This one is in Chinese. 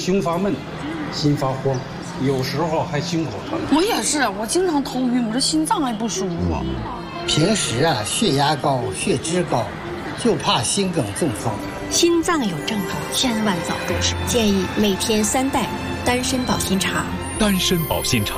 胸发闷、心发慌，有时候还心口疼。 我也是，我经常头晕，我这心脏还不舒服。 平时血压高、血脂高，就怕心梗中风。 心脏有症候，千万早重视。建议每天3袋丹参保心茶。 丹参保心茶